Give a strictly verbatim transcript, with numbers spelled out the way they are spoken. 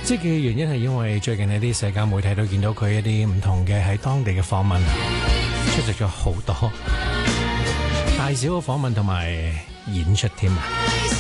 積極嘅原因係因為最近喺啲社交媒體都見到佢一啲唔同嘅喺當地嘅訪問，出席咗好多大小嘅訪問同埋演出添啊！